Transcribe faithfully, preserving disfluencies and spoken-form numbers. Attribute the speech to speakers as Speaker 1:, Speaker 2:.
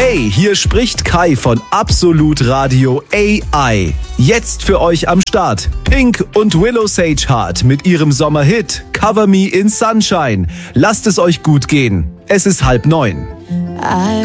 Speaker 1: Hey, hier spricht Kai von Absolut Radio A I. Jetzt für euch am Start Pink und Willow Sage Heart mit ihrem Sommerhit Cover Me in Sunshine. Lasst es euch gut gehen. Es ist halb neun.
Speaker 2: I